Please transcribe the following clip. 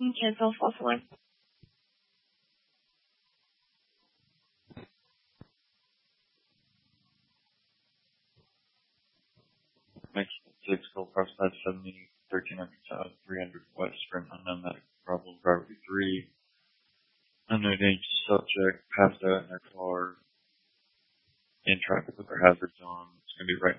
cancel false alarm. Makes 6, Gold Cross 570, 1300 South, 300 West, Sprint unknown medical problem, driver 3. Unknown age subject passed out in their car in traffic with their hazards on. It's going to be right